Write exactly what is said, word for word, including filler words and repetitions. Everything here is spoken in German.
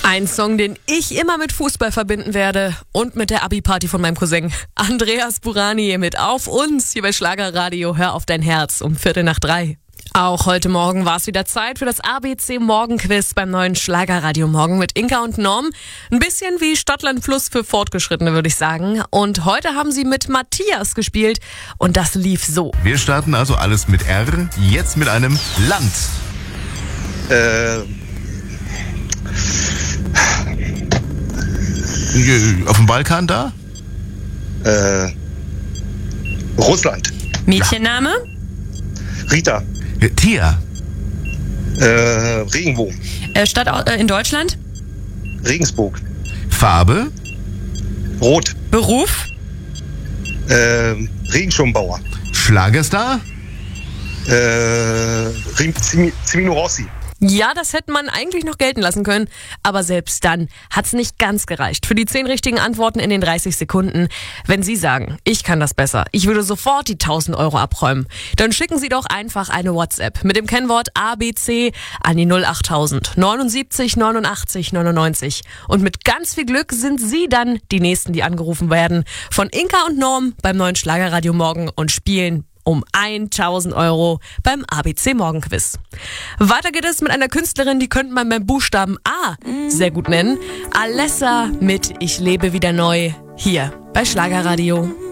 Ein Song, den ich immer mit Fußball verbinden werde und mit der Abi-Party von meinem Cousin. Andreas Burani mit Auf uns hier bei Schlagerradio. Hör auf dein Herz um Viertel nach drei. Auch heute Morgen war es wieder Zeit für das A B C Morgenquiz beim neuen Schlagerradio Morgen mit Inka und Norm. Ein bisschen wie Stadtland Fluss für Fortgeschrittene, würde ich sagen. Und heute haben sie mit Matthias gespielt und das lief so. Wir starten also alles mit R, jetzt mit einem Land. Äh, Auf dem Balkan da? äh, Russland. Mädchenname? Rita. Tier. Äh, Regenbogen. Äh, Stadt au- äh, in Deutschland? Regensburg. Farbe. Rot. Beruf? Äh, Regenschirmbauer. Schlagerstar. Äh, Rim- Zimi- Cimino Rossi. Ja, das hätte man eigentlich noch gelten lassen können, aber selbst dann hat's nicht ganz gereicht. Für die zehn richtigen Antworten in den dreißig Sekunden. Wenn Sie sagen, ich kann das besser, ich würde sofort die tausend Euro abräumen, dann schicken Sie doch einfach eine WhatsApp mit dem Kennwort A B C an die null acht tausend neunundsiebzig neunundachtzig neunundneunzig. Und mit ganz viel Glück sind Sie dann die Nächsten, die angerufen werden von Inka und Norm beim neuen Schlagerradio Morgen und spielen um tausend Euro beim A B C Morgenquiz. Weiter geht es mit einer Künstlerin, die könnte man beim Buchstaben A sehr gut nennen. Alessa mit Ich lebe wieder neu hier bei Schlagerradio.